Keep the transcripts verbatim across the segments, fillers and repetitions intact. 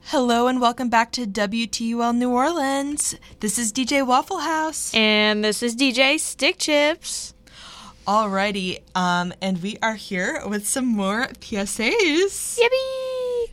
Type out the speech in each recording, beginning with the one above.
Hello and welcome back to W T U L New Orleans. This is D J Waffle House. And this is D J Stick Chips. Alrighty, um, and we are here with some more P S As. Yippee!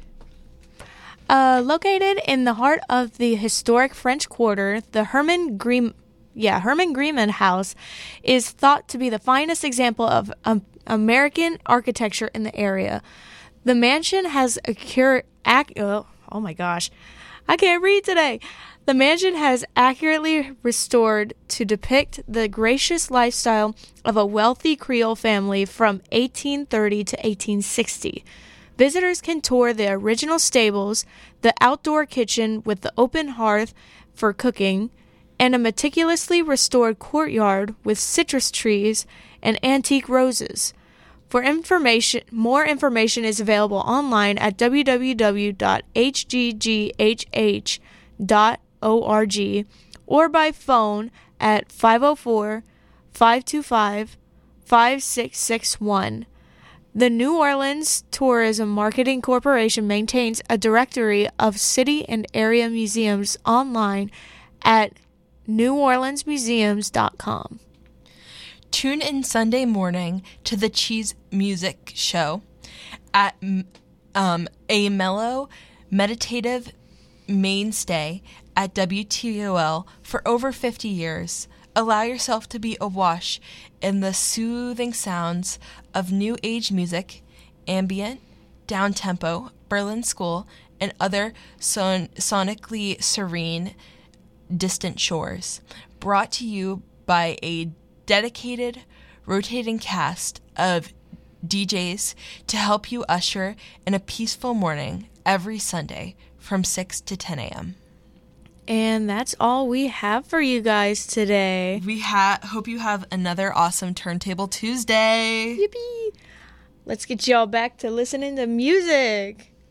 Uh, located in the heart of the historic French Quarter, the Herman Green, yeah, Herman Grieman House is thought to be the finest example of um, American architecture in the area. The mansion has a cure, ac- oh, oh my gosh, I can't read today. The mansion has accurately restored to depict the gracious lifestyle of a wealthy Creole family from eighteen thirty to eighteen sixty. Visitors can tour the original stables, the outdoor kitchen with the open hearth for cooking, and a meticulously restored courtyard with citrus trees and antique roses. For information, more information is available online at w w w dot h g g h h dot org or by phone at five oh four, five two five, five six six one. The New Orleans Tourism Marketing Corporation maintains a directory of city and area museums online at new orleans museums dot com. Tune in Sunday morning to the Cheese Music Show at um, a mellow, meditative mainstay at W T U L for over fifty years. Allow yourself to be awash in the soothing sounds of new age music, ambient, down-tempo, Berlin School, and other son- sonically serene, distant shores. Brought to you by a dedicated, rotating cast of D Js to help you usher in a peaceful morning every Sunday from six to ten a.m. And that's all we have for you guys today. We ha- hope you have another awesome Turntable Tuesday. Yippee! Let's get y'all back to listening to music.